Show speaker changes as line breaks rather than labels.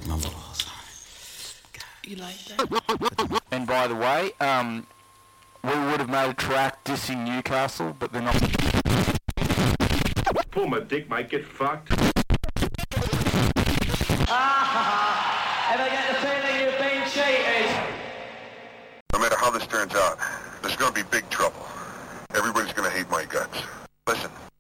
break my balls.
You like that?
And by the way, we would have made a track dissing Newcastle, but they're not.
Pull my dick, might get fucked.
Ever get the feeling you've been cheated?
No matter how this turns out, there's gonna be big trouble. Everybody's gonna hate my guts. Listen,